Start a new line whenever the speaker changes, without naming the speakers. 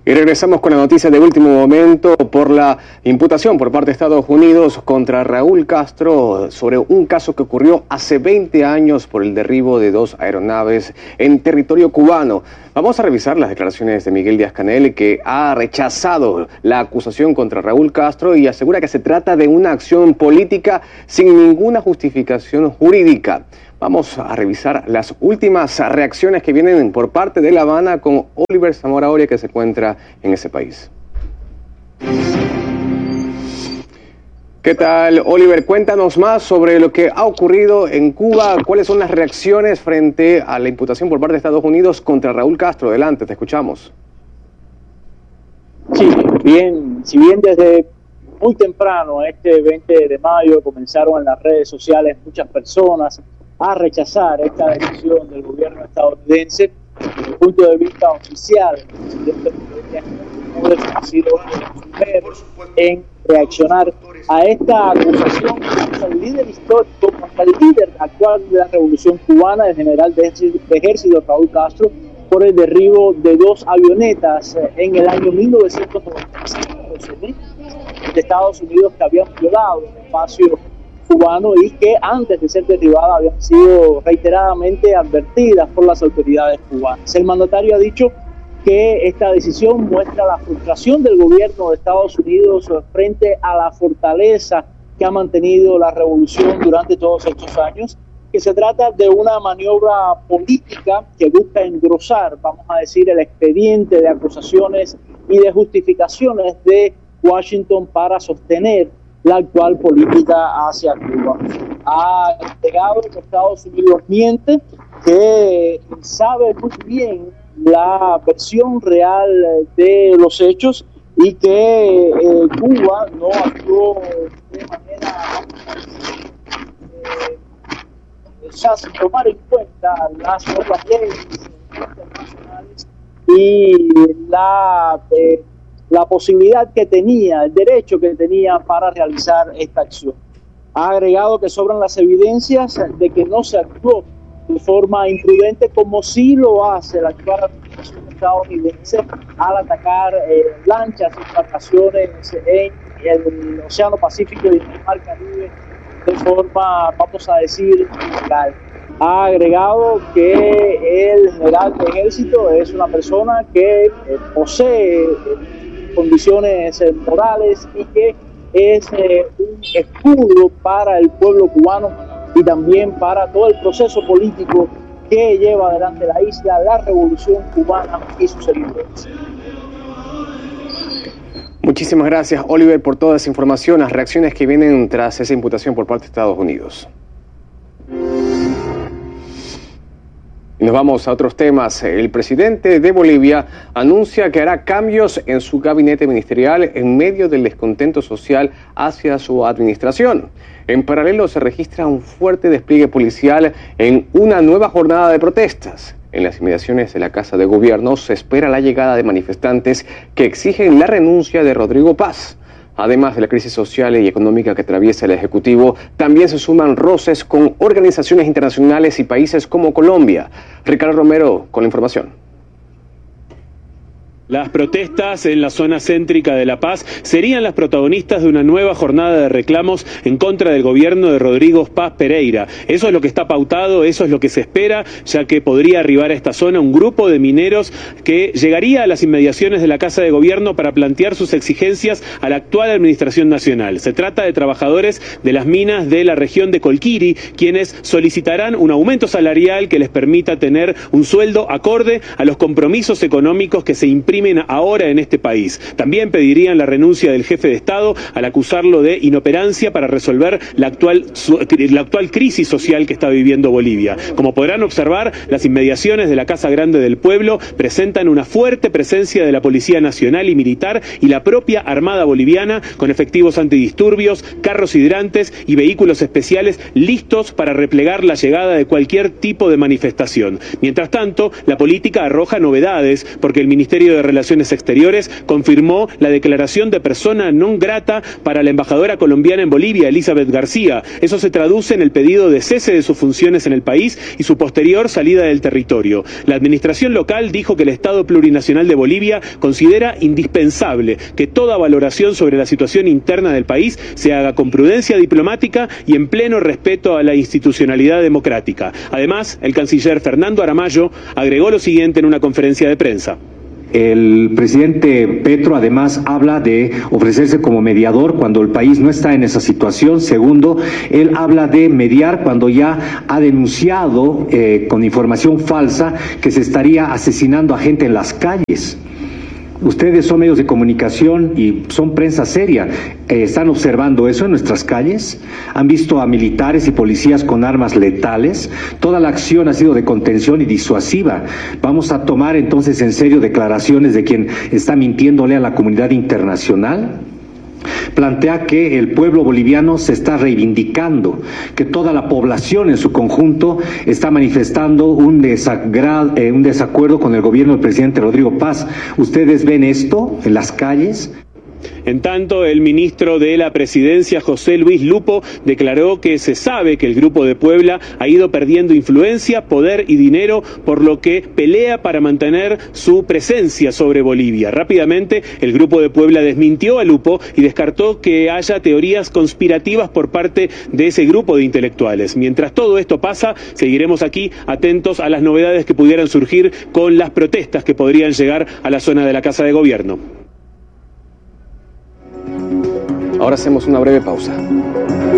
Y regresamos con la noticia de último momento por la imputación por parte de Estados Unidos contra Raúl Castro sobre un caso que ocurrió hace 20 años por el derribo de 2 aeronaves en territorio cubano. Vamos a revisar las declaraciones de Miguel Díaz-Canel, que ha rechazado la acusación contra Raúl Castro y asegura que se trata de una acción política sin ninguna justificación jurídica. Vamos a revisar las últimas reacciones que vienen por parte de La Habana con Oliver Zamora Oria, que se encuentra en ese país. ¿Qué tal, Oliver? Cuéntanos más sobre lo que ha ocurrido en Cuba. ¿Cuáles son las reacciones frente a la imputación por parte de Estados Unidos contra Raúl Castro? Adelante, te escuchamos.
Sí, si bien desde muy temprano, este 20 de mayo, comenzaron en las redes sociales muchas personas a rechazar esta decisión del gobierno estadounidense. Desde el punto de vista oficial, el presidente ha sido el primero en reaccionar a esta acusación contra el líder histórico, contra el líder actual de la Revolución Cubana, el general de ejército Raúl Castro, por el derribo de 2 avionetas en el año 1995 de Estados Unidos, que habían violado el espacio cubano y que antes de ser derribadas habían sido reiteradamente advertidas por las autoridades cubanas. El mandatario ha dicho que esta decisión muestra la frustración del gobierno de Estados Unidos frente a la fortaleza que ha mantenido la revolución durante todos estos años, que se trata de una maniobra política que busca engrosar, vamos a decir, el expediente de acusaciones y de justificaciones de Washington para sostener la actual política hacia Cuba. Ha agregado que Estados Unidos miente, que sabe muy bien la versión real de los hechos y que Cuba no actuó de manera sin tomar en cuenta las propias leyes internacionales y la posibilidad que tenía, el derecho que tenía para realizar esta acción. Ha agregado que sobran las evidencias de que no se actuó de forma imprudente como sí lo hace la actual administración estadounidense al atacar lanchas y embarcaciones en el Océano Pacífico y en el Mar Caribe de forma, vamos a decir, ilegal. Ha agregado que el general de ejército es una persona que posee condiciones morales y que es un escudo para el pueblo cubano y también para todo el proceso político que lleva adelante la isla, la revolución cubana y sus seguidores.
Muchísimas gracias, Oliver, por toda esa información, las reacciones que vienen tras esa imputación por parte de Estados Unidos. Y nos vamos a otros temas. El presidente de Bolivia anuncia que hará cambios en su gabinete ministerial en medio del descontento social hacia su administración. En paralelo se registra un fuerte despliegue policial en una nueva jornada de protestas. En las inmediaciones de la Casa de Gobierno se espera la llegada de manifestantes que exigen la renuncia de Rodrigo Paz. Además de la crisis social y económica que atraviesa el Ejecutivo, también se suman roces con organizaciones internacionales y países como Colombia. Ricardo Romero con la información.
Las protestas en la zona céntrica de La Paz serían las protagonistas de una nueva jornada de reclamos en contra del gobierno de Rodrigo Paz Pereira. Eso es lo que está pautado, eso es lo que se espera, ya que podría arribar a esta zona un grupo de mineros que llegaría a las inmediaciones de la Casa de Gobierno para plantear sus exigencias a la actual Administración Nacional. Se trata de trabajadores de las minas de la región de Colquiri, quienes solicitarán un aumento salarial que les permita tener un sueldo acorde a los compromisos económicos que se imprimen ahora en este país. También pedirían la renuncia del jefe de Estado al acusarlo de inoperancia para resolver la actual crisis social que está viviendo Bolivia. Como podrán observar, las inmediaciones de la Casa Grande del Pueblo presentan una fuerte presencia de la Policía Nacional y Militar y la propia Armada Boliviana, con efectivos antidisturbios, carros hidrantes y vehículos especiales listos para replegar la llegada de cualquier tipo de manifestación. Mientras tanto, la política arroja novedades porque el Ministerio de Relaciones Exteriores confirmó la declaración de persona non grata para la embajadora colombiana en Bolivia, Elizabeth García. Eso se traduce en el pedido de cese de sus funciones en el país y su posterior salida del territorio. La administración local dijo que el Estado Plurinacional de Bolivia considera indispensable que toda valoración sobre la situación interna del país se haga con prudencia diplomática y en pleno respeto a la institucionalidad democrática. Además, el canciller Fernando Aramayo agregó lo siguiente en una conferencia de prensa.
El presidente Petro además habla de ofrecerse como mediador cuando el país no está en esa situación. Segundo, él habla de mediar cuando ya ha denunciado con información falsa que se estaría asesinando a gente en las calles. Ustedes son medios de comunicación y son prensa seria. ¿Están observando eso en nuestras calles? ¿Han visto a militares y policías con armas letales? Toda la acción ha sido de contención y disuasiva. ¿Vamos a tomar entonces en serio declaraciones de quien está mintiéndole a la comunidad internacional? Plantea que el pueblo boliviano se está reivindicando, que toda la población en su conjunto está manifestando un desacuerdo con el gobierno del presidente Rodrigo Paz. ¿Ustedes ven esto en las calles?
En tanto, el ministro de la Presidencia, José Luis Lupo, declaró que se sabe que el Grupo de Puebla ha ido perdiendo influencia, poder y dinero, por lo que pelea para mantener su presencia sobre Bolivia. Rápidamente, el Grupo de Puebla desmintió a Lupo y descartó que haya teorías conspirativas por parte de ese grupo de intelectuales. Mientras todo esto pasa, seguiremos aquí atentos a las novedades que pudieran surgir con las protestas que podrían llegar a la zona de la Casa de Gobierno.
Ahora hacemos una breve pausa.